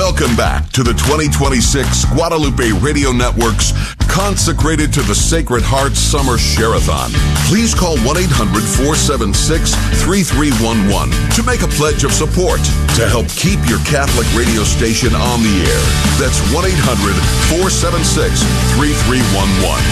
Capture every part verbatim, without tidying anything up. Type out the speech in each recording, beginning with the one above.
Welcome back to the twenty twenty-six Guadalupe Radio Network's Consecrated to the Sacred Heart Summer Share-a-thon. Please call one eight hundred four seven six three three one one to make a pledge of support to help keep your Catholic radio station on the air. That's one eight hundred four seven six three three one one.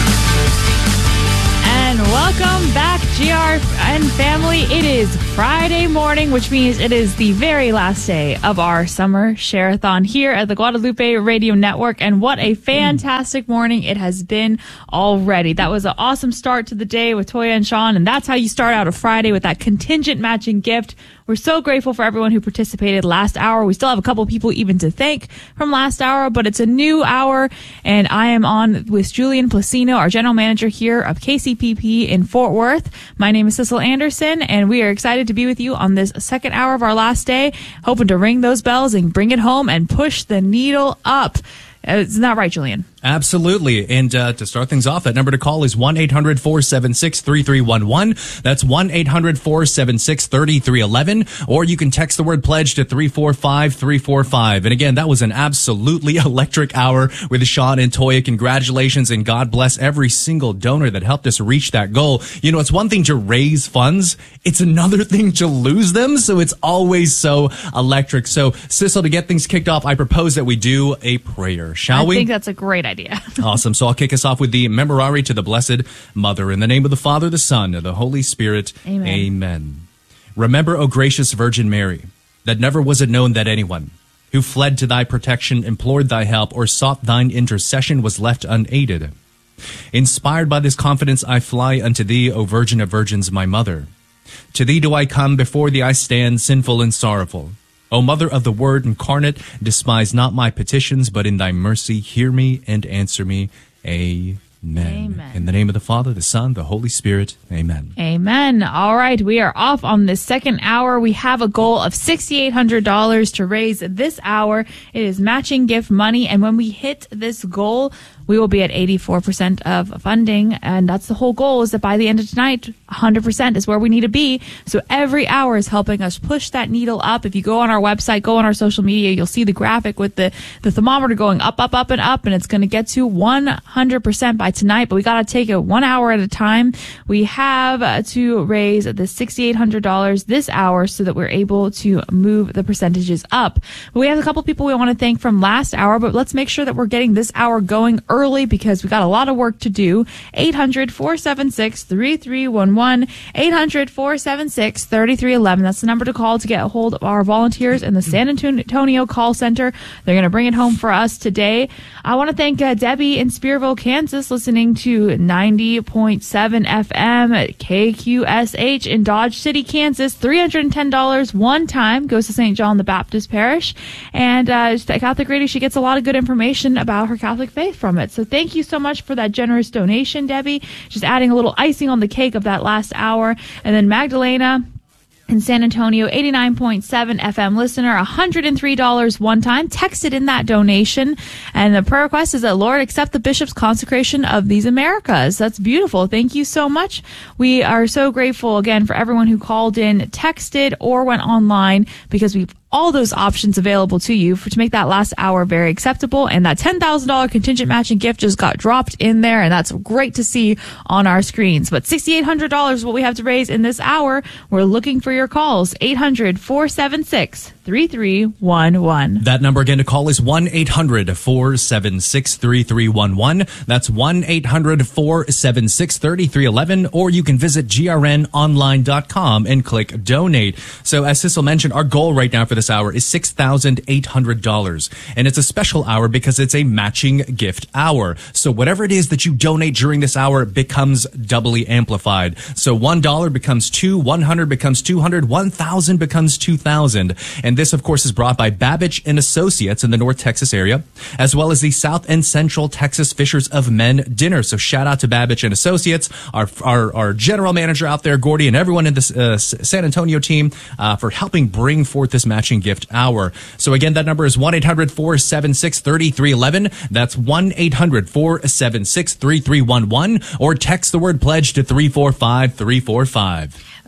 And welcome back, G R N family. It is Friday morning, which means it is the very last day of our summer share-a-thon here at the Guadalupe Radio Network. And what a fantastic morning it has been already. That was an awesome start to the day with Toya and Sean. And that's how you start out a Friday, with that contingent matching gift. We're so grateful for everyone who participated last hour. We still have a couple people even to thank from last hour, but it's a new hour, and I am on with Julian Placino, our general manager here of K C P P in Fort Worth. My name is Cecil Anderson, and we are excited to be with you on this second hour of our last day, hoping to ring those bells and bring it home and push the needle up. It's not right, Julian. Absolutely. And uh, to start things off, that number to call is one eight hundred four seven six three three one one. That's one eight hundred four seven six three three one one. Or you can text the word pledge to three four five three four five. And again, that was an absolutely electric hour with Sean and Toya. Congratulations, and God bless every single donor that helped us reach that goal. You know, it's one thing to raise funds. It's another thing to lose them. So it's always so electric. So, Cecil, to get things kicked off, I propose that we do a prayer. Shall I we? I think that's a great idea. Awesome. So I'll kick us off with the Memorare to the Blessed Mother. In the name of the Father, the Son, and the Holy Spirit. Amen. Amen. Remember, O gracious Virgin Mary, that never was it known that anyone who fled to thy protection, implored thy help, or sought thine intercession was left unaided. Inspired by this confidence, I fly unto thee, O Virgin of Virgins, my Mother. To thee do I come, before thee I stand, sinful and sorrowful. O Mother of the Word incarnate, despise not my petitions, but in thy mercy hear me and answer me. Amen. Amen. In the name of the Father, the Son, the Holy Spirit. Amen. Amen. All right, we are off on this second hour. We have a goal of six thousand eight hundred dollars to raise this hour. It is matching gift money, and when we hit this goal, we will be at eighty-four percent of funding, and that's the whole goal, is that by the end of tonight, one hundred percent is where we need to be. So every hour is helping us push that needle up. If you go on our website, go on our social media, you'll see the graphic with the, the thermometer going up, up, up, and up, and it's going to get to one hundred percent by tonight, but we got to take it one hour at a time. We have uh, to raise the six thousand eight hundred dollars this hour so that we're able to move the percentages up. But we have a couple people we want to thank from last hour, but let's make sure that we're getting this hour going early. early because we got a lot of work to do. eight hundred four seven six three three one one. eight hundred four seven six three three one one. That's the number to call to get a hold of our volunteers in the San Antonio call center. They're going to bring it home for us today. I want to thank uh, Debbie in Spearville, Kansas, listening to ninety point seven F M at K Q S H in Dodge City, Kansas. three hundred ten dollars one time goes to Saint John the Baptist Parish. And uh, Catholic Radio, she gets a lot of good information about her Catholic faith from it. So thank you so much for that generous donation, Debbie. Just adding a little icing on the cake of that last hour. And then Magdalena in San Antonio, eighty-nine point seven F M listener, one hundred three dollars one time, texted in that donation. And the prayer request is that, Lord, accept the bishop's consecration of these Americas. That's beautiful. Thank you so much. We are so grateful, again, for everyone who called in, texted, or went online, because we've all those options available to you for to make that last hour very acceptable. And that ten thousand dollars contingent matching gift just got dropped in there, and that's great to see on our screens. But six thousand eight hundred dollars is what we have to raise in this hour. We're looking for your calls. eight hundred four seven six three three one one. That number again to call is one eight hundred four seven six three three one one. That's one eight hundred four seven six three three one one. Or you can visit G R N online dot com and click donate. So as Cecil mentioned, our goal right now for this hour is six thousand eight hundred dollars. And it's a special hour because it's a matching gift hour. So whatever it is that you donate during this hour becomes doubly amplified. So one dollar becomes two, one hundred becomes two hundred, one thousand becomes two thousand. And this, of course, is brought by Babbage and Associates in the North Texas area, as well as the South and Central Texas Fishers of Men Dinner. So shout out to Babbage and Associates, our our, our general manager out there, Gordy, and everyone in the uh, San Antonio team uh, for helping bring forth this matching gift hour. So again, that number is one eight hundred four seven six three three one one. That's one eight hundred four seven six three three one one, or text the word pledge to three four five three four five.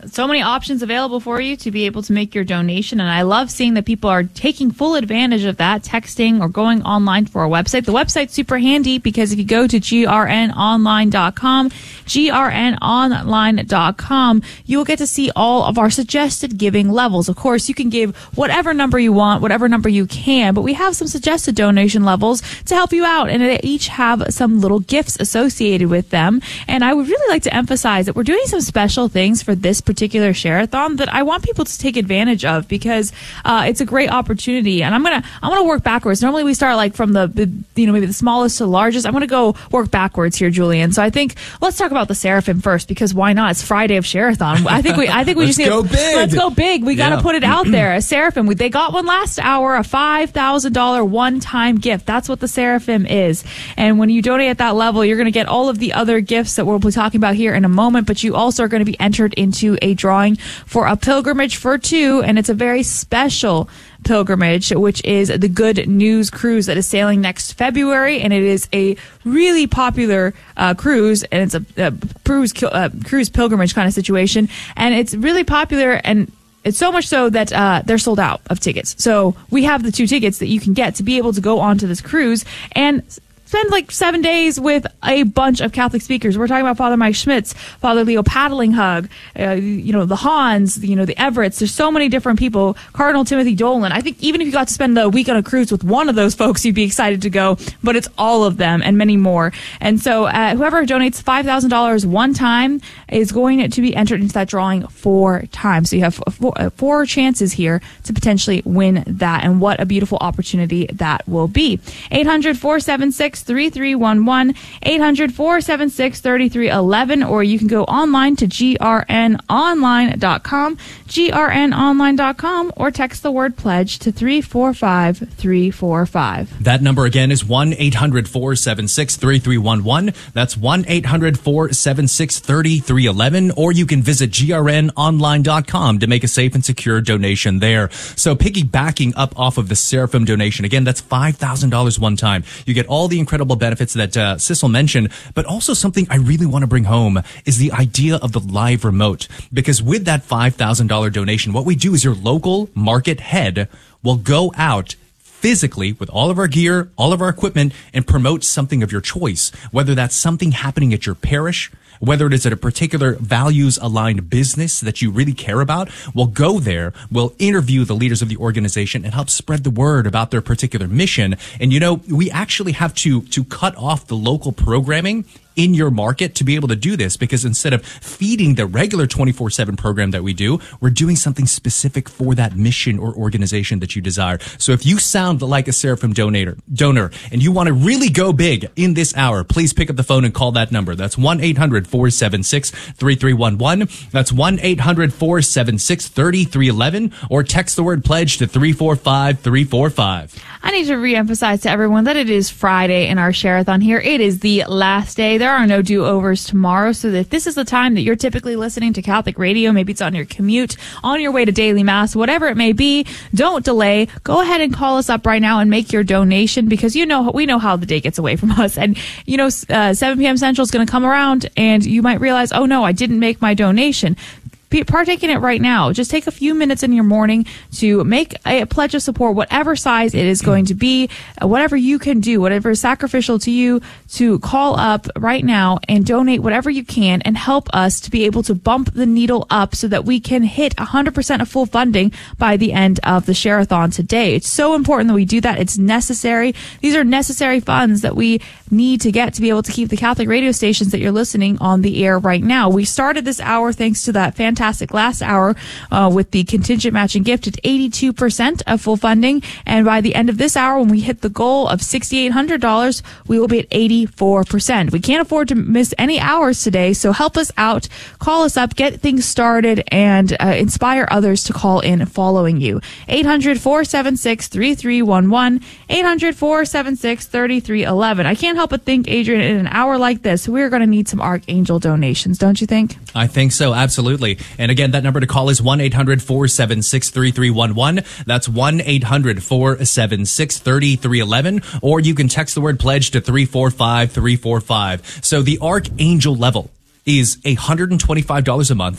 So many options available for you to be able to make your donation. And I love seeing that people are taking full advantage of that, texting or going online for our website. The website's super handy because if you go to G R N online dot com, G R N online dot com, you will get to see all of our suggested giving levels. Of course, you can give whatever number you want, whatever number you can, but we have some suggested donation levels to help you out, and they each have some little gifts associated with them. And I would really like to emphasize that we're doing some special things for this particular share-a-thon that I want people to take advantage of because uh, it's a great opportunity. And I'm gonna I'm gonna work backwards. Normally we start like from the, the you know maybe the smallest to the largest. I'm gonna go work backwards here, Julian. So I think let's talk about the Seraphim first because why not? It's Friday of Share-a-thon. I think we I think we just need go to, big. Let's go big. We got to Yeah. put it out there. A Seraphim. They got one last hour, a five thousand dollars one-time gift. That's what the Seraphim is. And when you donate at that level, you're going to get all of the other gifts that we'll be talking about here in a moment, but you also are going to be entered into a drawing for a pilgrimage for two, and it's a very special pilgrimage, which is the Good News Cruise that is sailing next February, and it is a really popular uh, cruise, and it's a, a cruise uh, cruise pilgrimage kind of situation, and it's really popular, and it's so much so that uh, they're sold out of tickets. So we have the two tickets that you can get to be able to go onto this cruise and spend like seven days with a bunch of Catholic speakers. We're talking about Father Mike Schmitz, Father Leo Paddlinghug, uh, you know, the Hans, you know, the Everetts. There's so many different people. Cardinal Timothy Dolan. I think even if you got to spend the week on a cruise with one of those folks, you'd be excited to go. But it's all of them and many more. And so uh, whoever donates five thousand dollars one time is going to be entered into that drawing four times. So you have four, uh, four chances here to potentially win that. And what a beautiful opportunity that will be. eight hundred, four seven six, three three one one, eight hundred, four seven six, three three one one, or you can go online to G R N online dot com, G R N online dot com, or text the word pledge to three four five three four five. That number again is one eight hundred, four seven six, three three one one. That's one eight hundred, four seven six, three three one one, or you can visit G R N online dot com to make a safe and secure donation there. So piggybacking up off of the Seraphim donation, again, that's five thousand dollars one time. You get all the incredible benefits that uh, Sissel mentioned, but also something I really want to bring home is the idea of the live remote. Because with that five thousand dollars donation, what we do is your local market head will go out physically with all of our gear, all of our equipment, and promote something of your choice, whether that's something happening at your parish, whether it is at a particular values-aligned business that you really care about. We'll go there, we'll interview the leaders of the organization and help spread the word about their particular mission. And, you know, we actually have to to cut off the local programming in your market to be able to do this, because instead of feeding the regular twenty-four seven program that we do, we're doing something specific for that mission or organization that you desire. So if you sound like a Seraphim donator, donor and you want to really go big in this hour, please pick up the phone and call that number. That's one eight hundred, four seven six, three three one one. That's one eight hundred, four seven six, three three one one, or text the word pledge to three four five three four five. I need to reemphasize to everyone that it is Friday in our Share-a-thon here. It is the last day. There are no do-overs tomorrow, so that if this is the time that you're typically listening to Catholic radio, maybe it's on your commute, on your way to daily mass, whatever it may be, don't delay. Go ahead and call us up right now and make your donation, because you know we know how the day gets away from us. And, you know, uh, seven p.m. Central is going to come around, and you might realize, oh, no, I didn't make my donation. Partake in it right now. Just take a few minutes in your morning to make a pledge of support, whatever size it is going to be, whatever you can do, whatever is sacrificial to you, to call up right now and donate whatever you can and help us to be able to bump the needle up so that we can hit one hundred percent of full funding by the end of the Share-a-thon today. It's so important that we do that. It's necessary. These are necessary funds that we need to get to be able to keep the Catholic radio stations that you're listening on the air right now. We started this hour thanks to that fantastic Fantastic last hour uh, with the contingent matching gift at eighty-two percent of full funding. And by the end of this hour, when we hit the goal of six thousand eight hundred dollars, we will be at eighty-four percent. We can't afford to miss any hours today, so help us out. Call us up, get things started, and uh, inspire others to call in following you. eight hundred, four seven six, three three one one, eight hundred, four seven six, three three one one. I can't help but think, Adrian, in an hour like this, we're going to need some Archangel donations, don't you think? I think so, absolutely. And again, that number to call is one eight hundred, four seven six, three three one one. That's one eight hundred, four seven six, three three one one. Or you can text the word pledge to three four five three four five. So the Archangel level is one hundred twenty-five dollars a month,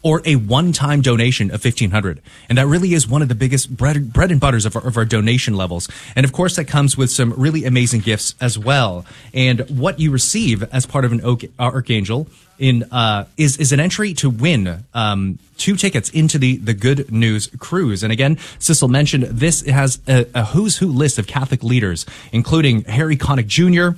or a one-time donation of fifteen hundred dollars. And that really is one of the biggest bread, bread and butters of our, of our donation levels. And of course, that comes with some really amazing gifts as well. And what you receive as part of an Oak, Archangel in uh, is is an entry to win um, two tickets into the the Good News Cruise. And again, Sissel mentioned this has a, a who's who list of Catholic leaders, including Harry Connick Junior,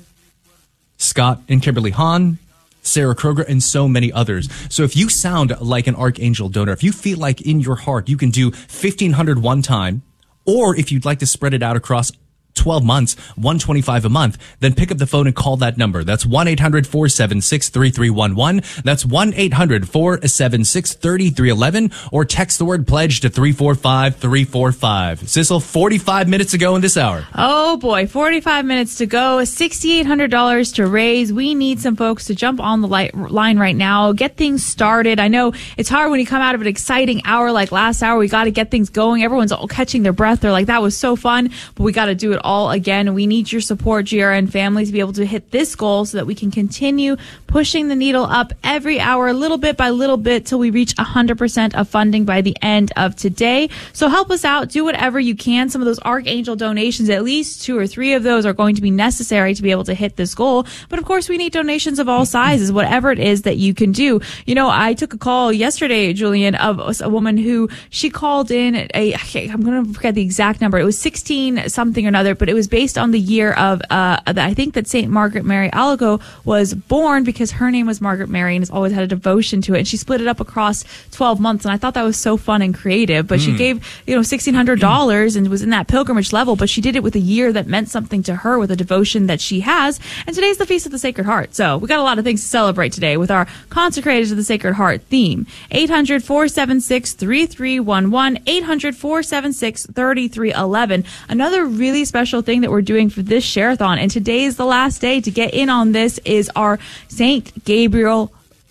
Scott and Kimberly Hahn, Sarah Kroger, and so many others. So if you sound like an Archangel donor, if you feel like in your heart you can do fifteen hundred one time, or if you'd like to spread it out across twelve months, one hundred twenty-five dollars a month, then pick up the phone and call that number. That's one eight hundred four seven six three three one one. That's one eight hundred four seven six three three one one, or text the word pledge to three four five three four five. Sissel, forty-five minutes to go in this hour. Oh boy, forty-five minutes to go, six thousand eight hundred dollars to raise. We need some folks to jump on the light line right now, get things started. I know it's hard when you come out of an exciting hour like last hour. We got to get things going. Everyone's all catching their breath. They're like, that was so fun, but we got to do it all again. We need your support, G R N family, to be able to hit this goal so that we can continue pushing the needle up every hour, little bit by little bit, till we reach one hundred percent of funding by the end of today. So help us out. Do whatever you can. Some of those Archangel donations, at least two or three of those, are going to be necessary to be able to hit this goal. But of course, we need donations of all sizes, whatever it is that you can do. You know, I took a call yesterday, Julian, of a woman who she called in a, I'm going to forget the exact number. It was sixteen something or another, but it was based on the year of, uh, I think that Saint Margaret Mary Alacoque was born, because her name was Margaret Mary and has always had a devotion to it. And she split it up across twelve months. And I thought that was so fun and creative. But mm. she gave, you know, sixteen hundred dollars and was in that pilgrimage level, but she did it with a year that meant something to her, with a devotion that she has. And today's the Feast of the Sacred Heart. So we got a lot of things to celebrate today with our Consecrated to the Sacred Heart theme. eight hundred four seven six three three one one, eight hundred four seven six three three one one. Another really special thing that we're doing for this share-a-thon, and today is the last day to get in on this, is our Saint Gabriel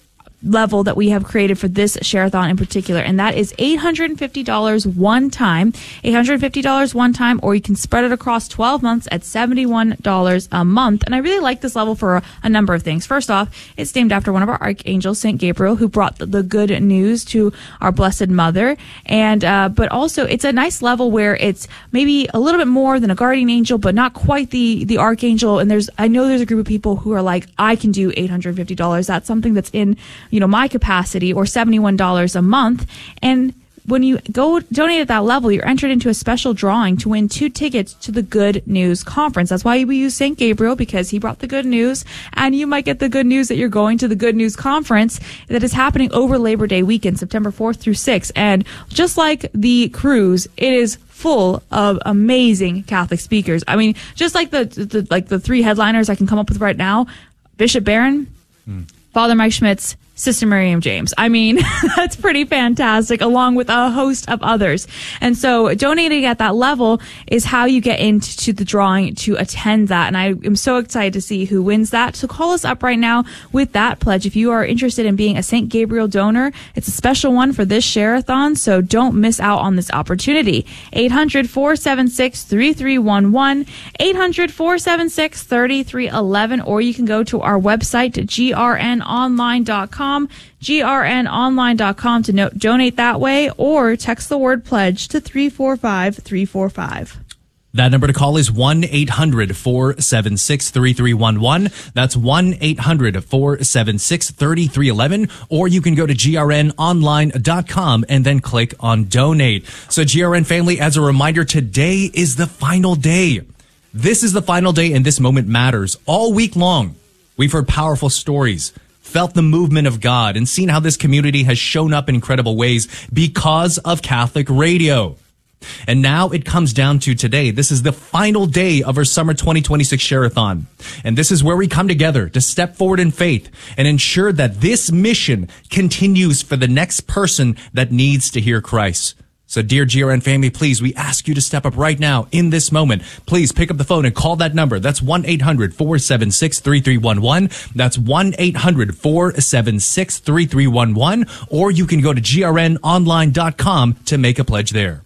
level that we have created for this share-a-thon in particular, and that is eight hundred fifty dollars one time, eight hundred fifty dollars one time, or you can spread it across twelve months at seventy-one dollars a month. And I really like this level for a, a number of things. First off, it's named after one of our archangels, Saint Gabriel, who brought the, the good news to our Blessed Mother. And uh, but also, it's a nice level where it's maybe a little bit more than a guardian angel, but not quite the the archangel. And there's, I know there's a group of people who are like, I can do eight hundred fifty dollars. That's something that's in, you know, my capacity, or seventy-one dollars a month. And when you go donate at that level, you're entered into a special drawing to win two tickets to the Good News Conference. That's why we use Saint Gabriel, because he brought the good news, and you might get the good news that you're going to the Good News Conference that is happening over Labor Day weekend, September fourth through sixth. And just like the cruise, it is full of amazing Catholic speakers. I mean, just like the, the like the three headliners I can come up with right now: Bishop Barron, mm. Father Mike Schmitz, Sister Miriam James. I mean, that's pretty fantastic, along with a host of others. And so donating at that level is how you get into the drawing to attend that. And I am so excited to see who wins that. So call us up right now with that pledge. If you are interested in being a Saint Gabriel donor, it's a special one for this share-a-thon, so don't miss out on this opportunity. eight hundred four seven six three three one one, eight hundred four seven six three three one one, or you can go to our website, G R N online dot com. G R N online dot com to no- donate that way, or text the word pledge to three four five three four five. That number to call is one eight hundred four seven six three three one one. That's one eight hundred four seven six three three one one. Or you can go to G R N online dot com and then click on donate. So G R N family, as a reminder, today is the final day. This is the final day, and this moment matters. All week long, we've heard powerful stories, felt the movement of God, and seen how this community has shown up in incredible ways because of Catholic radio. And now it comes down to today. This is the final day of our summer twenty twenty-six Share-a-thon. And this is where we come together to step forward in faith and ensure that this mission continues for the next person that needs to hear Christ. So dear G R N family, please, we ask you to step up right now in this moment. Please pick up the phone and call that number. That's one eight hundred four seven six three three one one. That's one eight hundred four seven six three three one one. Or you can go to G R N online dot com to make a pledge there.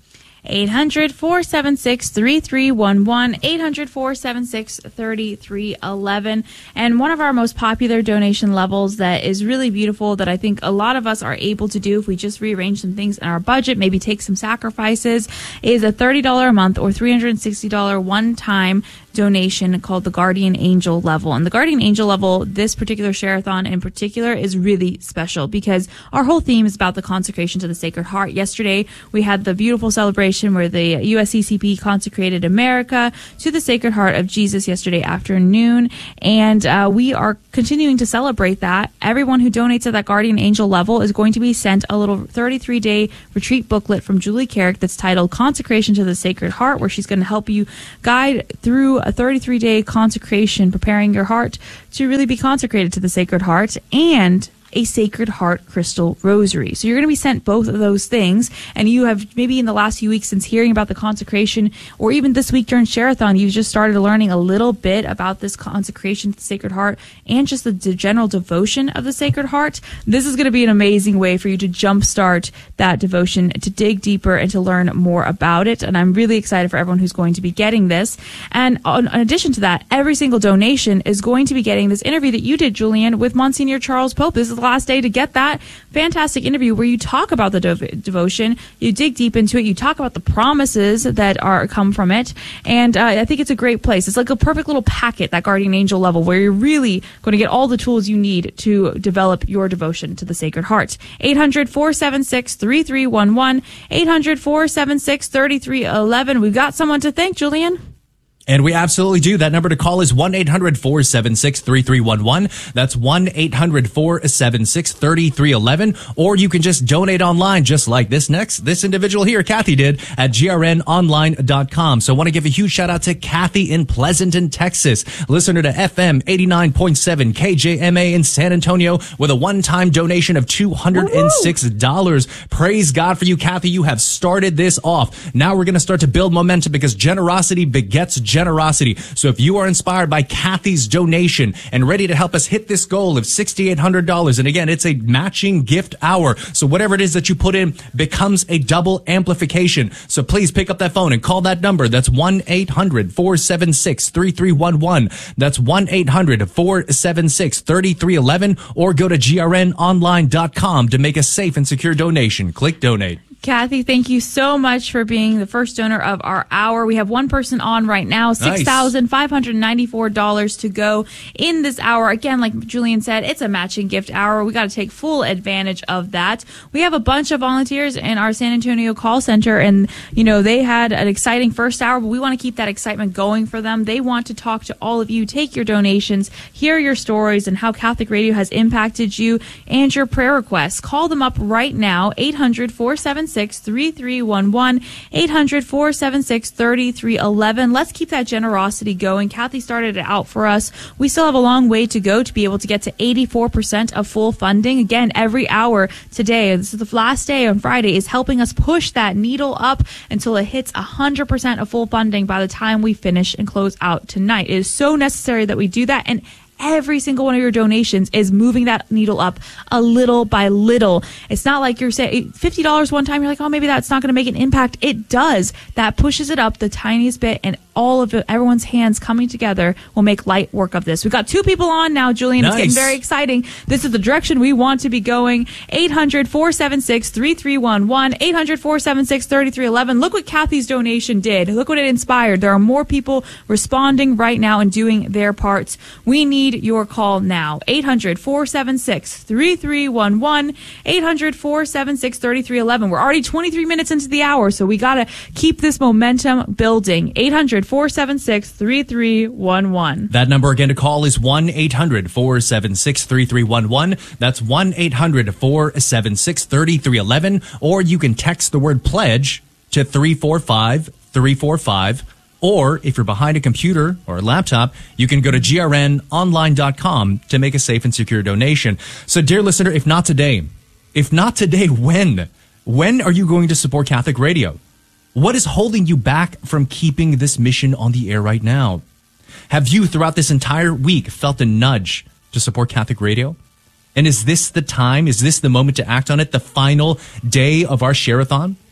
eight hundred, four seven six, three three one one, eight hundred, four seven six, three three one one. And one of our most popular donation levels that is really beautiful that I think a lot of us are able to do if we just rearrange some things in our budget, maybe take some sacrifices, is a thirty dollars a month or three hundred sixty dollars one-time donation called the Guardian Angel level. And the Guardian Angel level, this particular share-a-thon in particular, is really special because our whole theme is about the consecration to the Sacred Heart. Yesterday, we had the beautiful celebration where the U S C C P consecrated America to the Sacred Heart of Jesus yesterday afternoon. And uh, we are continuing to celebrate that. Everyone who donates at that Guardian Angel level is going to be sent a little thirty-three day retreat booklet from Julie Carrick that's titled Consecration to the Sacred Heart, where she's going to help you guide through a thirty-three day consecration, preparing your heart to really be consecrated to the Sacred Heart, and a Sacred Heart crystal rosary. So you're going to be sent both of those things, and you have maybe in the last few weeks since hearing about the consecration, or even this week during Share-a-thon, you've just started learning a little bit about this consecration to the Sacred Heart and just the d- general devotion of the Sacred Heart. This is going to be an amazing way for you to jumpstart that devotion, to dig deeper and to learn more about it. And I'm really excited for everyone who's going to be getting this. And on, in addition to that, every single donation is going to be getting this interview that you did, Julian, with Monsignor Charles Pope. This is the last day to get that fantastic interview where you talk about the dev- devotion, you dig deep into it, you talk about the promises that are come from it, and uh, I think it's a great place. It's like a perfect little packet, that Guardian Angel level, where you're really going to get all the tools you need to develop your devotion to the Sacred Heart. eight hundred, four seven six, three three one one, eight hundred, four seven six, three three one one. We've got someone to thank, Julian. And we absolutely do. That number to call is one eight hundred, four seven six, three three one one. That's one eight hundred, four seven six, three three one one. Or you can just donate online, just like this next, this individual here, Kathy, did at G R N online dot com. So I want to give a huge shout out to Kathy in Pleasanton, Texas, listener to F M eighty-nine point seven K J M A in San Antonio, with a one-time donation of two hundred six dollars. Woo-hoo. Praise God for you, Kathy. You have started this off. Now we're going to start to build momentum, because generosity begets generosity. Generosity. So if you are inspired by Kathy's donation and ready to help us hit this goal of six thousand eight hundred dollars, and again, it's a matching gift hour. So whatever it is that you put in becomes a double amplification. So please pick up that phone and call that number. That's one eight hundred, four seven six, three three one one. That's one eight hundred, four seven six, three three one one. Or go to G R N online dot com to make a safe and secure donation. Click donate. Kathy, thank you so much for being the first donor of our hour. We have one person on right now, six thousand five hundred ninety-four dollars to go in this hour. Again, like Julian said, it's a matching gift hour. We got to take full advantage of that. We have a bunch of volunteers in our San Antonio call center, and, you know, they had an exciting first hour, but we want to keep that excitement going for them. They want to talk to all of you, take your donations, hear your stories and how Catholic Radio has impacted you, and your prayer requests. Call them up right now, eight hundred, four seven six, three three one one, eight hundred, four seven six, three three one one. Let's keep that generosity going. Kathy started it out for us. We still have a long way to go to be able to get to eighty-four percent of full funding. Again, every hour today, this is the last day on Friday, is helping us push that needle up until it hits one hundred percent of full funding by the time we finish and close out tonight. It is so necessary that we do that, and every single one of your donations is moving that needle up a little by little. It's not like you're saying fifty dollars one time, you're like, oh, maybe that's not going to make an impact. It does. That pushes it up the tiniest bit, and all of it, everyone's hands coming together will make light work of this. We've got two people on now, Julian. Nice. It's getting very exciting. This is the direction we want to be going. eight hundred, four seven six, three three one one, eight hundred, four seven six, three three one one. Look what Kathy's donation did. Look what it inspired. There are more people responding right now and doing their parts. We need your call now. eight hundred, four seven six, three three one one, eight hundred, four seven six, three three one one. We're already twenty-three minutes into the hour, so we got to keep this momentum building. eight hundred, four seven six, three three one one. That number again to call is one eight hundred, four seven six, three three one one. That's one eight hundred, four seven six, three three one one. Or you can text the word pledge to three four five, three four five. Or if you're behind a computer or a laptop, you can go to G R N online dot com to make a safe and secure donation. So, dear listener, if not today, if not today, when? When are you going to support Catholic Radio? What is holding you back from keeping this mission on the air right now? Have you, throughout this entire week, felt a nudge to support Catholic Radio? And is this the time? Is this the moment to act on it? The final day of our Share-a-thon?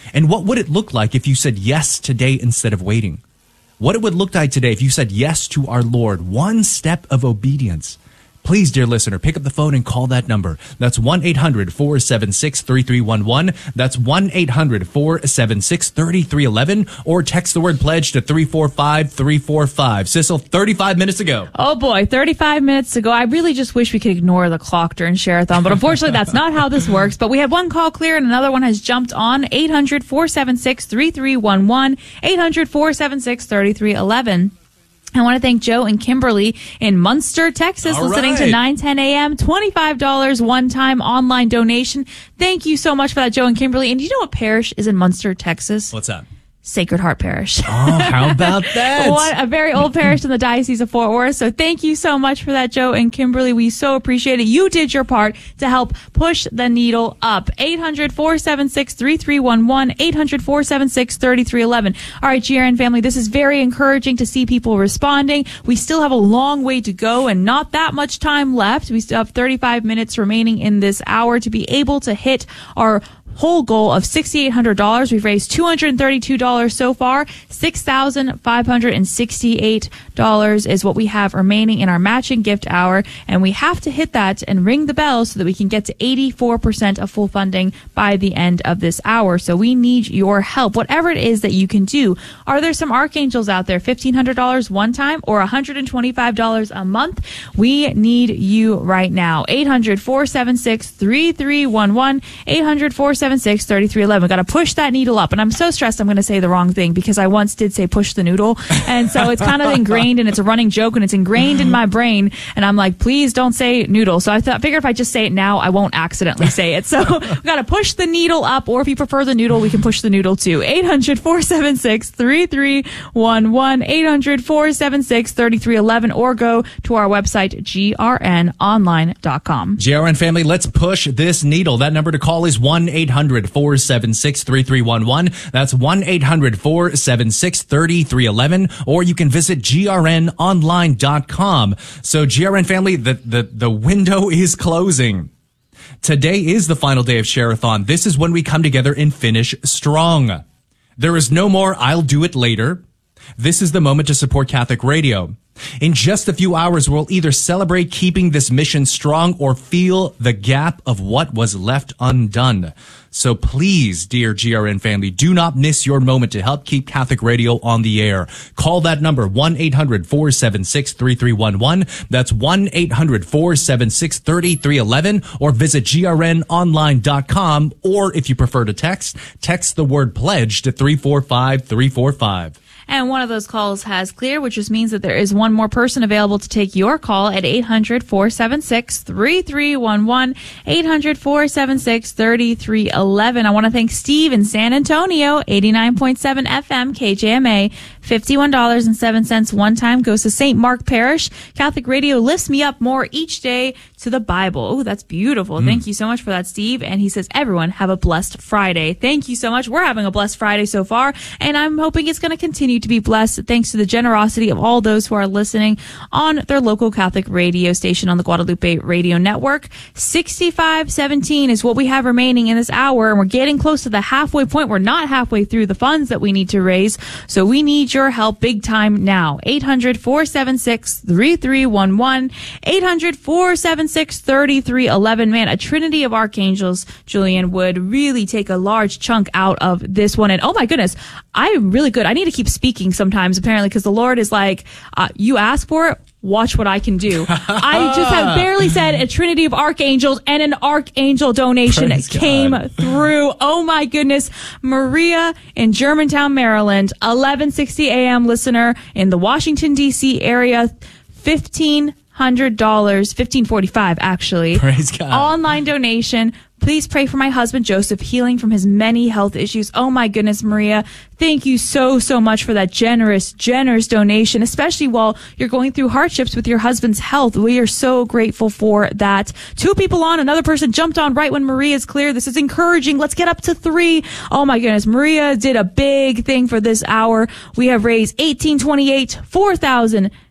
And what would it look like if you said yes today instead of waiting? What it would look like today if you said yes to our Lord, one step of obedience. Please, dear listener, pick up the phone and call that number. That's one eight hundred four seven six three three one one. That's one eight hundred four seven six three three one one. Or text the word pledge to three four five three four five. Sissel, thirty-five minutes to go. Oh boy, thirty-five minutes to go. I really just wish we could ignore the clock during Share-a-thon, but unfortunately that's not how this works. But we have one call clear and another one has jumped on. eight hundred four seven six three three one one. eight hundred four seven six three three one one. I want to thank Joe and Kimberly in Munster, Texas, All listening right. to nine ten a.m. twenty-five dollars one-time online donation. Thank you so much for that, Joe and Kimberly. And do you know what parish is in Munster, Texas? What's that? Sacred Heart Parish. Oh, how about that? What a very old parish in the Diocese of Fort Worth. So thank you so much for that, Joe and Kimberly. We so appreciate it. You did your part to help push the needle up. eight hundred four seven six three three one one. eight hundred four seven six three three one one. All right, G R N family, this is very encouraging to see people responding. We still have a long way to go and not that much time left. We still have thirty-five minutes remaining in this hour to be able to hit our whole goal of six thousand eight hundred dollars. We've raised two hundred thirty-two dollars so far. six thousand five hundred sixty-eight dollars is what we have remaining in our matching gift hour. And we have to hit that and ring the bell so that we can get to eighty-four percent of full funding by the end of this hour. So we need your help, whatever it is that you can do. Are there some archangels out there? fifteen hundred dollars one time or one hundred twenty-five dollars a month? We need you right now. eight hundred four seven six three three one one. eight hundred four seven six three three one one. Got to push that needle up. And I'm so stressed I'm going to say the wrong thing because I once did say push the noodle. And so it's kind of ingrained and it's a running joke and it's ingrained in my brain. And I'm like, please don't say noodle. So I thought, figured if I just say it now, I won't accidentally say it. So we've got to push the needle up, or if you prefer the noodle, we can push the noodle too. eight hundred four seven six three three one one. eight hundred four seven six three three one one, or go to our website, G R N online dot com. G R N family, let's push this needle. That number to call is one eight hundred four seven six three three one one. That's one eight hundred four seven six three three one one, or you can visit G R N online dot com. So G R N family, the, the, the window is closing. Today is the final day of Share-a-thon. This is when we come together and finish strong. There is no more I'll do it later. This is the moment to support Catholic Radio. In just a few hours, we'll either celebrate keeping this mission strong or feel the gap of what was left undone. So please, dear G R N family, do not miss your moment to help keep Catholic Radio on the air. Call that number, one eight hundred four seven six three three one one. That's one eight hundred four seven six three three one one, or visit G R N online dot com. Or if you prefer to text, text the word pledge to three four five three four five. And one of those calls has cleared, which just means that there is one more person available to take your call at eight hundred four seven six three three one one. eight hundred four seven six three three one one. I want to thank Steve in San Antonio, eighty-nine point seven F M, K J M A. fifty-one dollars and seven cents one time goes to Saint Mark Parish. Catholic Radio lifts me up more each day to the Bible. Oh, that's beautiful. Mm. Thank you so much for that, Steve. And he says, everyone have a blessed Friday. Thank you so much. We're having a blessed Friday so far, and I'm hoping it's going to continue to be blessed thanks to the generosity of all those who are listening on their local Catholic radio station on the Guadalupe Radio Network. sixty-five seventeen is what we have remaining in this hour, and we're getting close to the halfway point. We're not halfway through the funds that we need to raise, so we need your help big time now. eight hundred four seven six three three one one. eight hundred four seven six three three one one. Man, a trinity of archangels, Julian, would really take a large chunk out of this one. And oh my goodness, I'm really good. I need to keep speaking sometimes, apparently, because the Lord is like, uh, you ask for it, watch what I can do. I just have barely said a trinity of archangels, and an archangel donation Praise came God. through. Oh my goodness. Maria in Germantown, Maryland, eleven sixty a.m. listener in the Washington, D C area, fifteen hundred dollars, fifteen forty-five actually. Praise God. Online donation. Please pray for my husband, Joseph, healing from his many health issues. Oh my goodness, Maria. Thank you so, so much for that generous, generous donation, especially while you're going through hardships with your husband's health. We are so grateful for that. Two people on, another person jumped on right when Maria's clear. This is encouraging. Let's get up to three. Oh my goodness. Maria did a big thing for this hour. We have raised eighteen twenty-eight, four thousand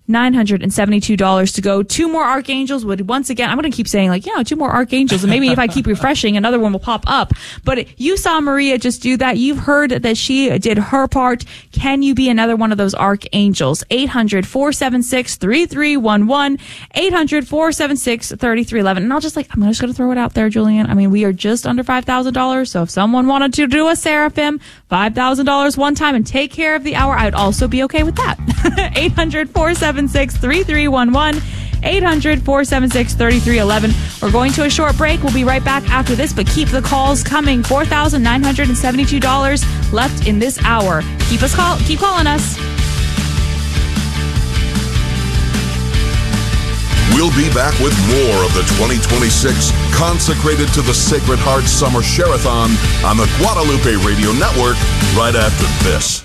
nine hundred seventy-two dollars to go. Two more archangels would once again, I'm going to keep saying like, yeah, two more archangels. And maybe if I keep refreshing, another one will pop up. But you saw Maria just do that. You've heard that she did her part. Can you be another one of those archangels? eight hundred, four seven six, three three one one, eight hundred, four seven six, three three one one. And I'll just like, I'm just going to throw it out there, Julian. I mean, we are just under five thousand dollars. So if someone wanted to do a Seraphim, five thousand dollars one time and take care of the hour, I would also be okay with that. eight hundred, four seven six, three three one one. eight hundred, four seven six, three three one one. We're going to a short break. We'll be right back after this, but keep the calls coming. four thousand nine hundred seventy-two dollars left in this hour. Keep us call, keep calling us. We'll be back with more of the twenty twenty-six Consecrated to the Sacred Heart Summer Share-a-thon on the Guadalupe Radio Network right after this.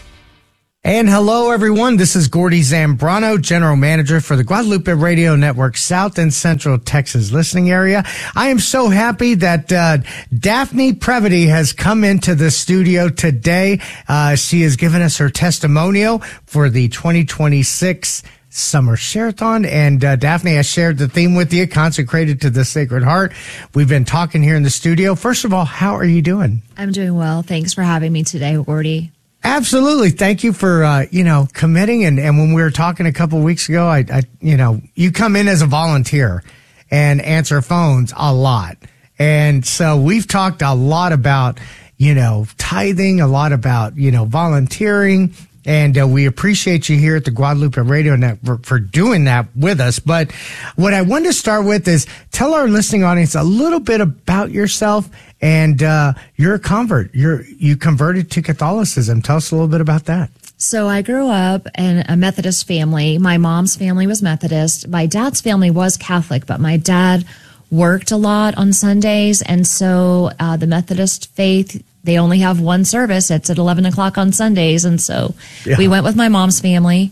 And hello, everyone. This is Gordy Zambrano, General Manager for the Guadalupe Radio Network South and Central Texas listening area. I am so happy that uh, Daphne Previty has come into the studio today. Uh, she has given us her testimonial for the twenty twenty-six Summer Share-a-thon, and uh, Daphne has shared the theme with you, Consecrated to the Sacred Heart. We've been talking here in the studio. First of all, how are you doing? I'm doing well. Thanks for having me today, Gordy. Absolutely. Thank you for, uh, you know, committing. And, and when we were talking a couple of weeks ago, I, I, you know, you come in as a volunteer and answer phones a lot. And so we've talked a lot about, you know, tithing, a lot about, you know, volunteering. And uh, we appreciate you here at the Guadalupe Radio Network for doing that with us. But what I wanted to start with is tell our listening audience a little bit about yourself. And uh, you're a convert. You're you converted to Catholicism. Tell us a little bit about that. So I grew up in a Methodist family. My mom's family was Methodist. My dad's family was Catholic, but my dad worked a lot on Sundays. And so uh, the Methodist faith, they only have one service. It's at eleven o'clock on Sundays. And so yeah. we went with my mom's family.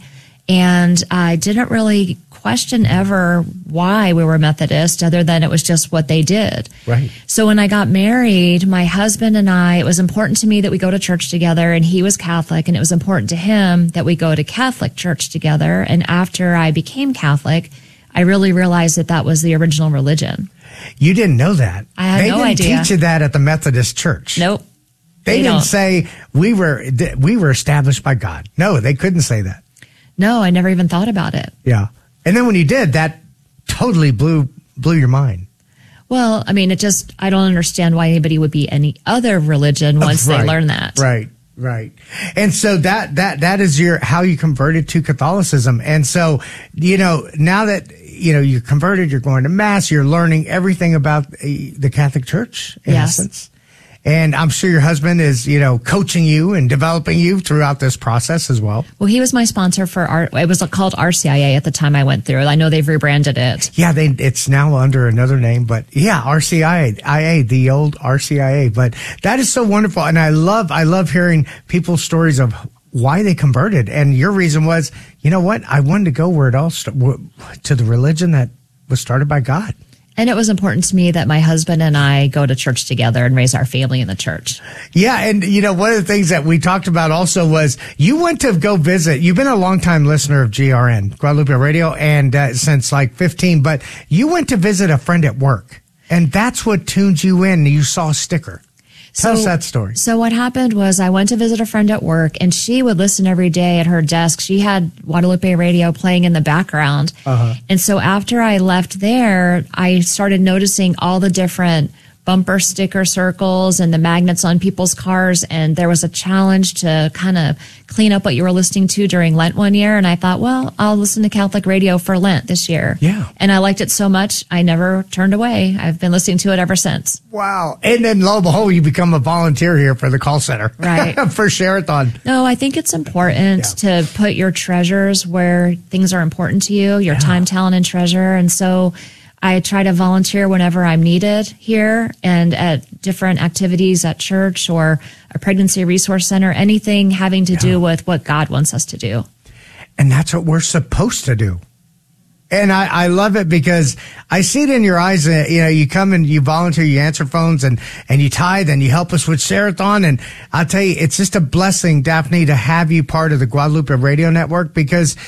And I didn't really question ever why we were Methodist, other than it was just what they did. Right. So when I got married, my husband and I, it was important to me that we go to church together, and he was Catholic, and it was important to him that we go to Catholic church together. And after I became Catholic, I really realized that that was the original religion. You didn't know that. I had they no didn't idea. teach you that at the Methodist church. Nope. They, they didn't don't. say we were we were established by God. No, they couldn't say that. No, I never even thought about it. Yeah. And then when you did, that totally blew blew your mind. Well, I mean, it just, I don't understand why anybody would be any other religion once right. they learn that. Right, right. And so that, that, that is your, how you converted to Catholicism. And so, you know, now that, you know, you're converted, you're going to Mass, you're learning everything about the Catholic Church, in yes. essence. And I'm sure your husband is, you know, coaching you and developing you throughout this process as well. Well, he was my sponsor for our, it was called R C I A at the time I went through it. I know they've rebranded it. Yeah, they, it's now under another name, but yeah, R C I A, the old R C I A. But that is so wonderful. And I love, I love hearing people's stories of why they converted. And your reason was, you know what? I wanted to go where it all started, to the religion that was started by God. And it was important to me that my husband and I go to church together and raise our family in the church. Yeah. And, you know, one of the things that we talked about also was you went to go visit. You've been a longtime listener of G R N, Guadalupe Radio, and uh, since like fifteen, but you went to visit a friend at work. And that's what tuned you in. You saw a sticker. Tell so, us that story. So what happened was I went to visit a friend at work, and she would listen every day at her desk. She had Guadalupe Radio playing in the background. Uh-huh. And so after I left there, I started noticing all the different bumper sticker circles and the magnets on people's cars. And there was a challenge to kind of clean up what you were listening to during Lent one year. And I thought, well, I'll listen to Catholic radio for Lent this year. Yeah. And I liked it so much, I never turned away. I've been listening to it ever since. Wow. And then lo and behold, you become a volunteer here for the call center. Right. For Share-a-thon. No, I think it's important yeah. to put your treasures where things are important to you, your yeah. time, talent, and treasure. And so I try to volunteer whenever I'm needed here and at different activities at church or a pregnancy resource center, anything having to yeah. do with what God wants us to do. And that's what we're supposed to do. And I, I love it because I see it in your eyes. Uh, you know, you come and you volunteer, you answer phones and, and you tithe and you help us with Share-a-thon. And I'll tell you, it's just a blessing, Daphne, to have you part of the Guadalupe Radio Network because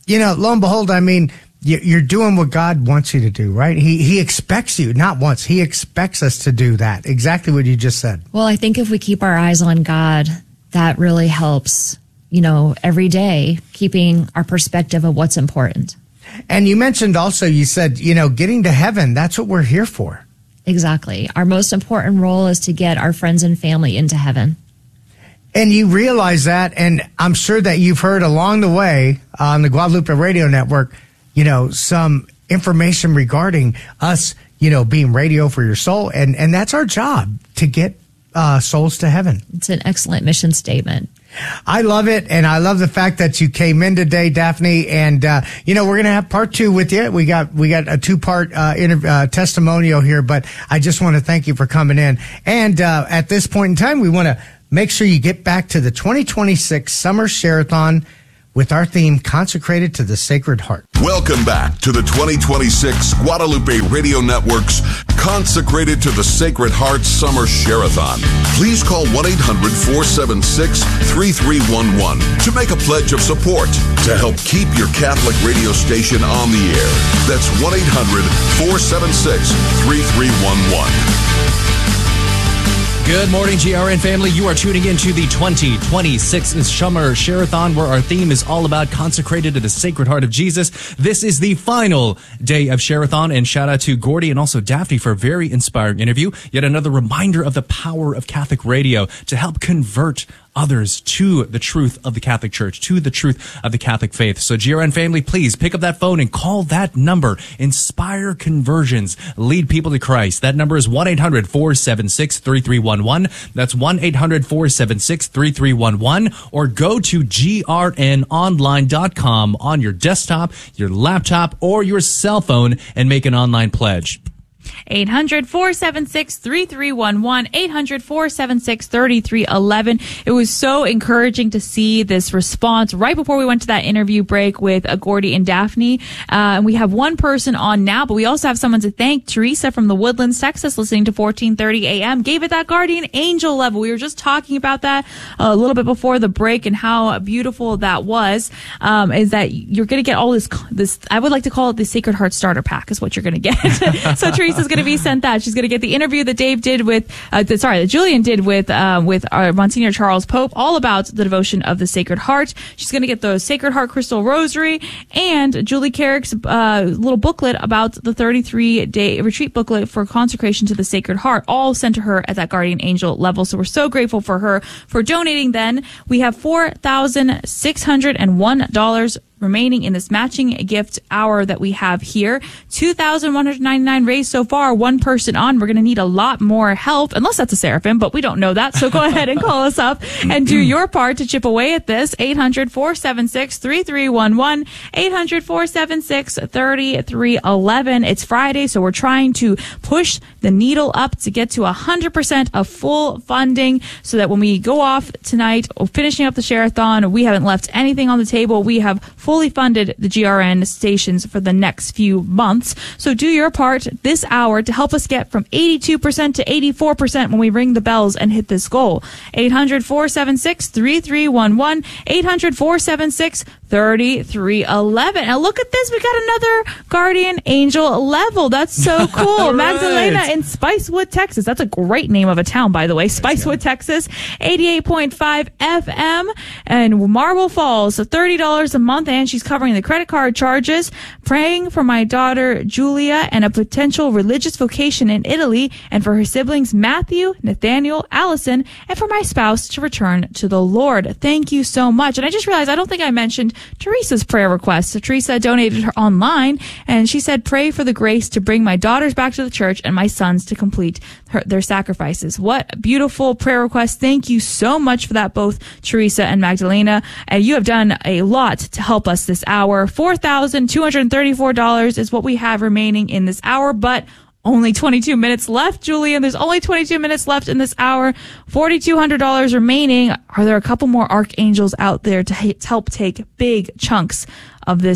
you know, lo and behold, I mean, you're doing what God wants you to do, right? He he expects you, not once. He expects us to do that. Exactly what you just said. Well, I think if we keep our eyes on God, that really helps, you know, every day, keeping our perspective of what's important. And you mentioned also, you said, you know, getting to heaven, that's what we're here for. Exactly. Our most important role is to get our friends and family into heaven. And you realize that, and I'm sure that you've heard along the way on the Guadalupe Radio Network, you know, some information regarding us, you know, being radio for your soul. And, and that's our job, to get uh, souls to heaven. It's an excellent mission statement. I love it. And I love the fact that you came in today, Daphne. And, uh, you know, we're going to have part two with you. We got, we got a two part, uh, inter- uh, testimonial here, but I just want to thank you for coming in. And, uh, at this point in time, we want to make sure you get back to the twenty twenty-six Summer Share-a-thon with our theme, Consecrated to the Sacred Heart. Welcome back to the twenty twenty-six Guadalupe Radio Network's Consecrated to the Sacred Heart Summer Share-a-thon. Please call one eight hundred four seven six three three one one to make a pledge of support to help keep your Catholic radio station on the air. That's one eight hundred four seven six three three one one. Good morning, G R N family. You are tuning in to the twenty twenty-six Summer Share-a-thon, where our theme is all about consecrated to the Sacred Heart of Jesus. This is the final day of Share-a-thon, and shout out to Gordy and also Daphne for a very inspiring interview. Yet another reminder of the power of Catholic radio to help convert others to the truth of the Catholic Church, to the truth of the Catholic faith. So G R N family, please pick up that phone and call that number. Inspire conversions. Lead people to Christ. That number is one eight hundred four seven six three three one one. That's one eight hundred four seven six three three one one. Or go to G R N online dot com on your desktop, your laptop, or your cell phone and make an online pledge. eight hundred four seven six three three one one, eight hundred four seven six three three one one. It was so encouraging to see this response right before we went to that interview break with uh, Gordy and Daphne. Uh, and we have one person on now, but we also have someone to thank. Teresa from the Woodlands, Texas, listening to fourteen thirty a.m. gave it that guardian angel level. We were just talking about that a little bit before the break and how beautiful that was. Um, is that you're going to get all this, this, I would like to call it the Sacred Heart Starter Pack is what you're going to get. So Teresa's going to be sent that. She's going to get the interview that Dave did with, uh, the, sorry, that Julian did with, uh, with our Monsignor Charles Pope, all about the devotion of the Sacred Heart. She's going to get the Sacred Heart Crystal Rosary and Julie Carrick's, uh, little booklet about the thirty-three day retreat booklet for consecration to the Sacred Heart, all sent to her at that guardian angel level. So we're so grateful for her for donating. Then we have four thousand six hundred one dollars remaining in this matching gift hour that we have here. two thousand one hundred ninety-nine raised so far, one person on. We're going to need a lot more help, unless that's a seraphim, but we don't know that. So go ahead and call us up and do your part to chip away at this. eight hundred four seven six three three one one, eight hundred four seven six three three one one. It's Friday, so we're trying to push the needle up to get to one hundred percent of full funding so that when we go off tonight, finishing up the Share-a-thon, we haven't left anything on the table. We have fully funded the G R N stations for the next few months. So do your part this hour to help us get from eighty-two percent to eighty-four percent when we ring the bells and hit this goal. eight hundred four seven six three three one one, eight hundred four seven six three three one one. And look at this. We got another guardian angel level. That's so cool. Magdalena right. in Spicewood, Texas. That's a great name of a town, by the way. Spicewood, Texas, eighty-eight point five F M. And Marble Falls, so thirty dollars a month, and she's covering the credit card charges. Praying for my daughter, Julia, and a potential religious vocation in Italy, and for her siblings, Matthew, Nathaniel, Allison, and for my spouse to return to the Lord. Thank you so much. And I just realized I don't think I mentioned Teresa's prayer request. So Teresa donated her online, and she said, pray for the grace to bring my daughters back to the church and my sons to complete her, their sacrifices. What a beautiful prayer request. Thank you so much for that, both Teresa and Magdalena. And you have done a lot to help us this hour. four thousand two hundred thirty-four dollars is what we have remaining in this hour, but only twenty-two minutes left, Julian. There's only twenty-two minutes left in this hour. four thousand two hundred dollars remaining. Are there a couple more archangels out there to help take big chunks of this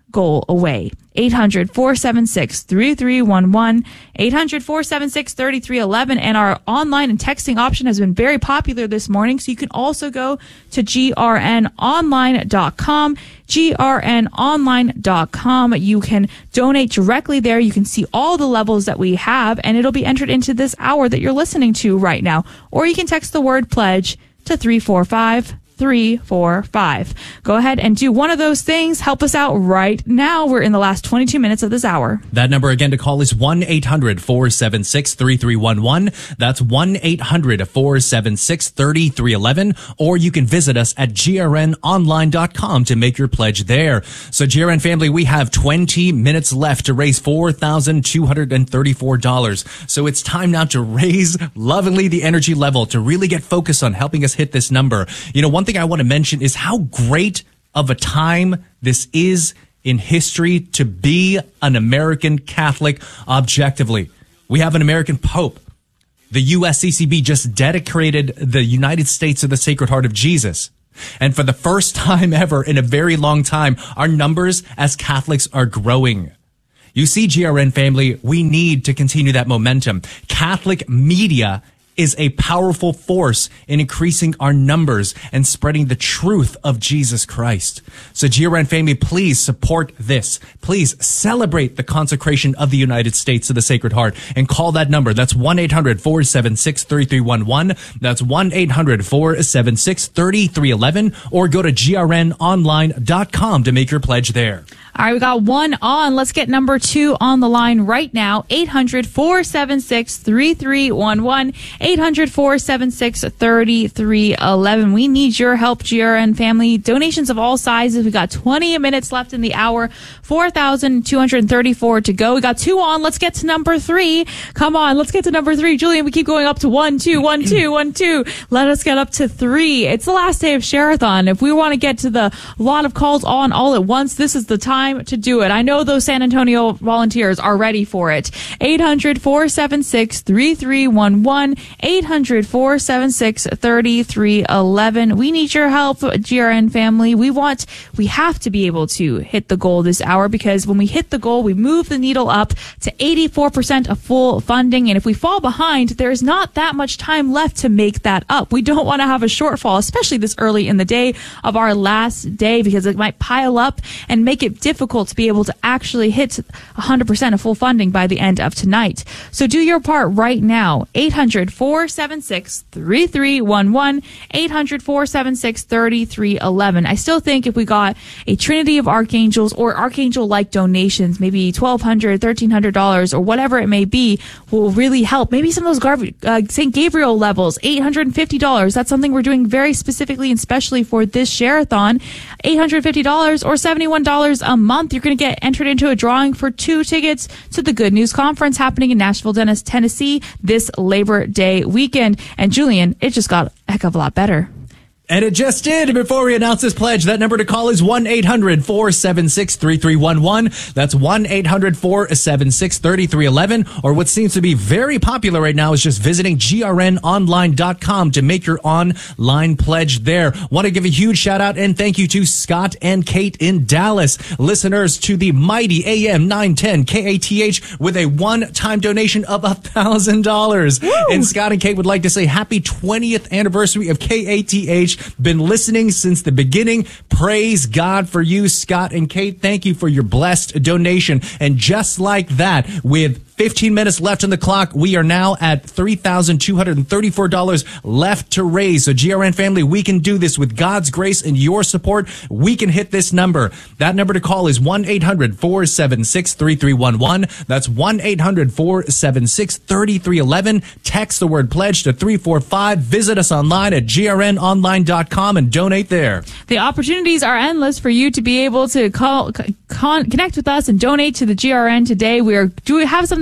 goal away. eight hundred, four seven six, three three one one, eight hundred, four seven six, three three one one. And our online and texting option has been very popular this morning. So you can also go to G R N online dot com, G R N online dot com. You can donate directly there. You can see all the levels that we have, and it'll be entered into this hour that you're listening to right now. Or you can text the word pledge to three four five three four five. Go ahead and do one of those things. Help us out right now. We're in the last twenty-two minutes of this hour. That number again to call is one eight hundred, four seven six, three three one one. That's one eight hundred, four seven six, three three one one. Or you can visit us at G R N online dot com to make your pledge there. So G R N family, we have twenty minutes left to raise four thousand two hundred thirty-four dollars. So it's time now to raise lovingly the energy level to really get focused on helping us hit this number. You know, one thing I want to mention is how great of a time this is in history to be an American Catholic objectively. We have an American Pope. The U S C C B just dedicated the United States to the Sacred Heart of Jesus. And for the first time ever in a very long time, our numbers as Catholics are growing. You see, G R N family, we need to continue that momentum. Catholic media is a powerful force in increasing our numbers and spreading the truth of Jesus Christ. So G R N family, please support this. Please celebrate the consecration of the United States to the Sacred Heart and call that number. That's one eight hundred, four seven six, three three one one. That's one eight hundred, four seven six, three three one one. Or go to G R N online dot com to make your pledge there. All right, we got one on. Let's get number two on the line right now. eight hundred, four seven six, three three one one. eight hundred, four seven six, three three one one. We need your help, G R N family. Donations of all sizes. We got twenty minutes left in the hour. four thousand two hundred thirty-four to go. We got two on. Let's get to number three. Come on, let's get to number three. Julian, we keep going up to one, two, one, two, one, two. Let us get up to three. It's the last day of Share-a-thon. If we want to get to the lot of calls on all at once, this is the time to do it. I know those San Antonio volunteers are ready for it. eight hundred, four seven six, three three one one. eight hundred, four seven six, three three one one. We need your help, G R N family. We want, we have to be able to hit the goal this hour, because when we hit the goal, we move the needle up to eighty-four percent of full funding. And if we fall behind, there's not that much time left to make that up. We don't want to have a shortfall, especially this early in the day of our last day, because it might pile up and make it difficult to be able to actually hit one hundred percent of full funding by the end of tonight. So do your part right now. eight hundred, four seven six, three three one one. eight hundred, four seven six, three three one one. I still think if we got a trinity of archangels or archangel-like donations, maybe twelve hundred dollars, thirteen hundred dollars, or whatever it may be, will really help. Maybe some of those Gar- uh, Saint Gabriel levels, eight hundred fifty dollars. That's something we're doing very specifically and specially for this Share-a-thon. eight hundred fifty dollars or seventy-one dollars a month. You're going to get entered into a drawing for two tickets to the Good News Conference happening in Nashville, Tennessee this Labor Day weekend. And Julian, it just got a heck of a lot better. And it just did. Before we announce this pledge, that number to call is one eight hundred, four seven six, three three one one. That's one eight hundred, four seven six, three three one one. Or what seems to be very popular right now is just visiting G R N online dot com to make your online pledge there. Want to give a huge shout out and thank you to Scott and Kate in Dallas, listeners to the mighty A M nine ten K A T H with a one-time donation of one thousand dollars. And Scott and Kate would like to say happy twentieth anniversary of K A T H. Been listening since the beginning. Praise God for you, Scott and Kate. Thank you for your blessed donation. And just like that, with fifteen minutes left on the clock, we are now at three thousand two hundred thirty-four dollars left to raise. So G R N family, we can do this with God's grace and your support. We can hit this number. That number to call is one eight hundred, four seven six, three three one one. That's one eight hundred, four seven six, three three one one. Text the word pledge to three four five. Visit us online at G R N online dot com and donate there. The opportunities are endless for you to be able to call, con- connect with us and donate to the G R N today. We are do we have something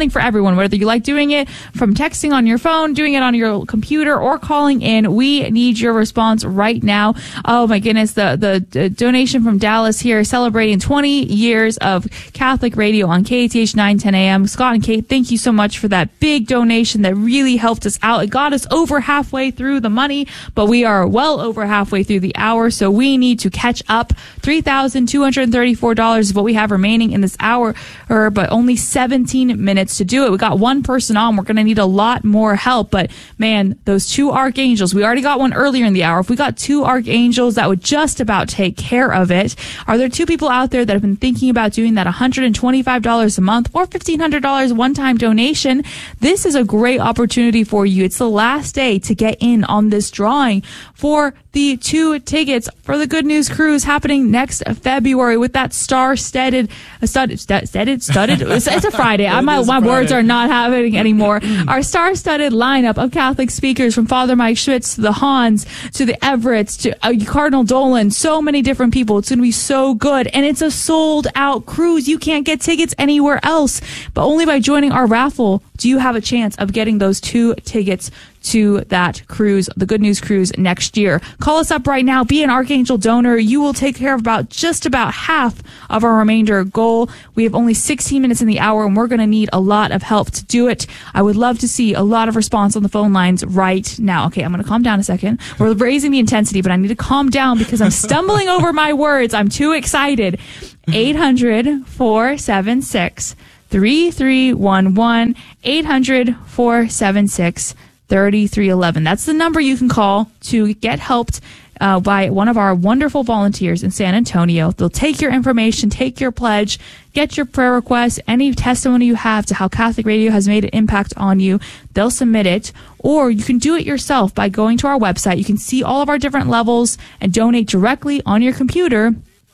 something for everyone, whether you like doing it from texting on your phone, doing it on your computer, or calling in. We need your response right now. Oh my goodness, the, the, the donation from Dallas here celebrating twenty years of Catholic radio on K A T H nine ten A M. Scott and Kate, thank you so much for that big donation that really helped us out. It got us over halfway through the money, but we are well over halfway through the hour, so we need to catch up. three thousand two hundred thirty-four dollars is what we have remaining in this hour, or, but only seventeen minutes to do it. We got one person on. We're going to need a lot more help, but man, those two archangels, we already got one earlier in the hour. If we got two archangels, that would just about take care of it. Are there two people out there that have been thinking about doing that one hundred twenty-five dollars a month or fifteen hundred dollars one-time donation? This is a great opportunity for you. It's the last day to get in on this drawing for the two tickets for the Good News Cruise happening next February with that star-studded, uh, studded, studded, studded. It's, it's a Friday. I, my my Friday. Words are not happening anymore. Our star-studded lineup of Catholic speakers, from Father Mike Schmitz to the Hans to the Everetts to uh, Cardinal Dolan, so many different people. It's going to be so good, and it's a sold-out cruise. You can't get tickets anywhere else, but only by joining our raffle do you have a chance of getting those two tickets to that cruise, the Good News Cruise, next year. Call us up right now. Be an Archangel donor. You will take care of about just about half of our remainder goal. We have only sixteen minutes in the hour, and we're going to need a lot of help to do it. I would love to see a lot of response on the phone lines right now. Okay, I'm going to calm down a second. We're raising the intensity, but I need to calm down because I'm stumbling over my words. I'm too excited. eight hundred, four seven six, three three one one. eight hundred, four seven six, thirty-three eleven. That's the number you can call to get helped uh, by one of our wonderful volunteers in San Antonio. They'll take your information, take your pledge, get your prayer request, any testimony you have to how Catholic Radio has made an impact on you. They'll submit it, or you can do it yourself by going to our website. You can see all of our different levels and donate directly on your computer.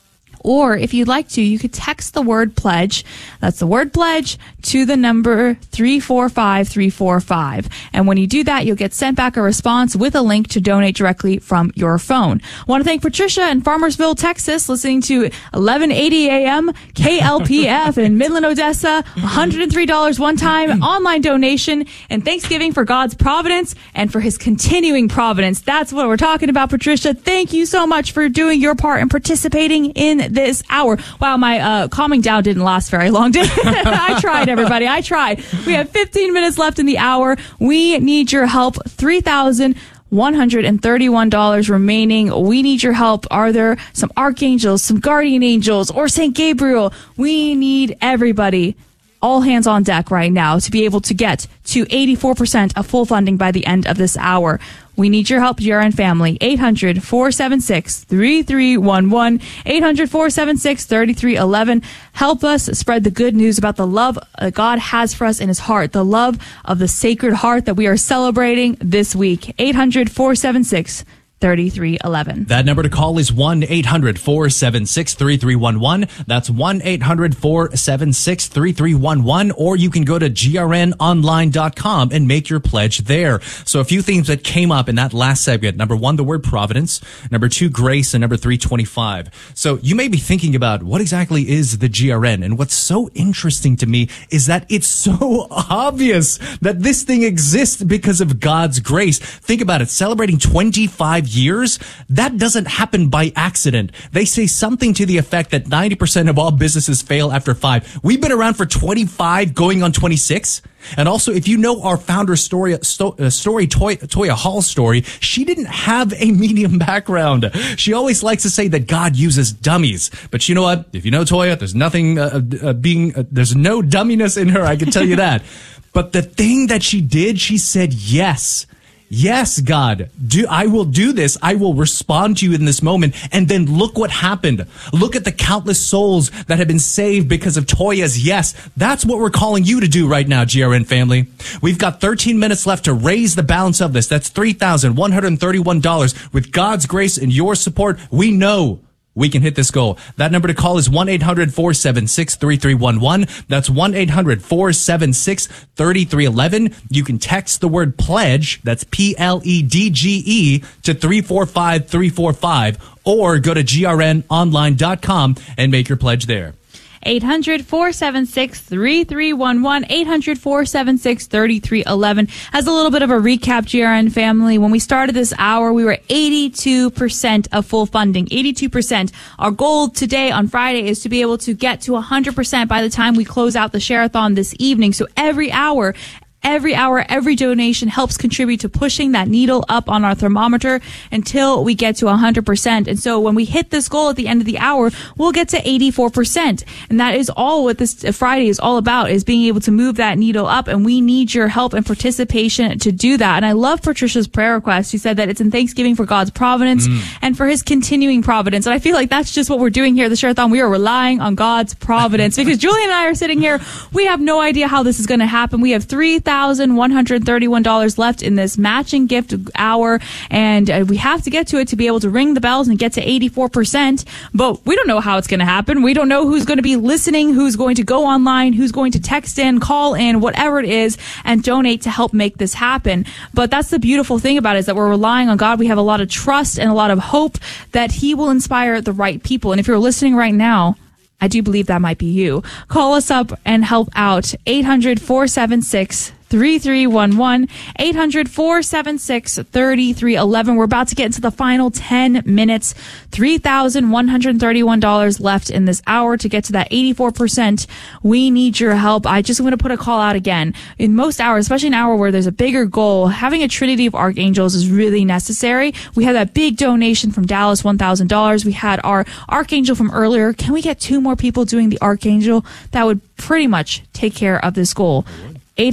Or if you'd like to, you could text the word pledge. That's the word pledge to the number three four five three four five. And when you do that, you'll get sent back a response with a link to donate directly from your phone. I want to thank Patricia in Farmersville, Texas, listening to eleven eighty A M K L P F in Midland, Odessa. one hundred three dollars one-time online donation. And Thanksgiving for God's providence and for his continuing providence. That's what we're talking about, Patricia. Thank you so much for doing your part and participating in this hour. Wow, my uh, calming down didn't last very long, did it? I tried, everybody. I tried. We have fifteen minutes left in the hour. We need your help. three thousand one hundred thirty-one dollars remaining. We need your help. Are there some archangels, some guardian angels, or Saint Gabriel? We need everybody. All hands on deck right now to be able to get to eighty-four percent of full funding by the end of this hour. We need your help, G R N family. eight hundred, four seven six, three three one one. eight hundred, four seven six, three three one one. Help us spread the good news about the love that God has for us in his heart, the love of the Sacred Heart that we are celebrating this week. eight hundred, four seven six, three three one one. That number to call is one eight hundred, four seven six, three three one one. That's one eight hundred, four seven six, three three one one. Or you can go to G R N online dot com and make your pledge there. So a few things that came up in that last segment. Number one, the word providence. Number two, grace. And number three, twenty-five. So you may be thinking about what exactly is the G R N. And what's so interesting to me is that it's so obvious that this thing exists because of God's grace. Think about it. Celebrating twenty-five years, that doesn't happen by accident. They say something to the effect that ninety percent of all businesses fail after five. We've been around for twenty-five, going on twenty-six. And also, if you know our founder story, sto- uh, story, Toy- Toya Hall's story, she didn't have a medium background. She always likes to say that God uses dummies. But you know what? If you know Toya, there's nothing uh, uh, being, uh, there's no dumminess in her. I can tell you that. But the thing that she did, she said yes. Yes, God, do, I will do this. I will respond to you in this moment. And then look what happened. Look at the countless souls that have been saved because of Toya's yes. That's what we're calling you to do right now, G R N family. We've got thirteen minutes left to raise the balance of this. That's three thousand one hundred thirty-one dollars. With God's grace and your support, we know we can hit this goal. That number to call is one eight hundred, four seven six, three three one one. That's one eight hundred, four seven six, three three one one. You can text the word pledge, that's P L E D G E, to three four five three four five, or go to G R N online dot com and make your pledge there. eight hundred, four seven six, three three one one, eight hundred, four seven six, three three one one. As a little bit of a recap, G R N family, when we started this hour, we were eighty-two percent of full funding, eighty-two percent. Our goal today on Friday is to be able to get to one hundred percent by the time we close out the Share-a-thon this evening. So every hour, Every hour, every donation helps contribute to pushing that needle up on our thermometer until we get to one hundred percent. And so when we hit this goal at the end of the hour, we'll get to eighty-four percent. And that is all what this Friday is all about, is being able to move that needle up. And we need your help and participation to do that. And I love Patricia's prayer request. She said that it's in thanksgiving for God's providence mm. and for his continuing providence. And I feel like that's just what we're doing here at the Share-a-thon. We are relying on God's providence because Julie and I are sitting here. We have no idea how this is going to happen. We have three thousand one thousand one hundred thirty-one dollars left in this matching gift hour, and uh, we have to get to it to be able to ring the bells and get to eighty-four percent, but we don't know how it's going to happen. We don't know who's going to be listening, who's going to go online, who's going to text in, call in, whatever it is, and donate to help make this happen. But that's the beautiful thing about it, is that we're relying on God. We have a lot of trust and a lot of hope that he will inspire the right people. And if you're listening right now, I do believe that might be you. Call us up and help out. eight hundred, four seven six, three three one one, eight hundred, four seven six, three three one one. We're about to get into the final ten minutes. three thousand one hundred thirty-one dollars left in this hour to get to that eighty-four percent. We need your help. I just want to put a call out again. In most hours, especially an hour where there's a bigger goal, having a trinity of archangels is really necessary. We had that big donation from Dallas, one thousand dollars. We had our archangel from earlier. Can we get two more people doing the archangel? That would pretty much take care of this goal.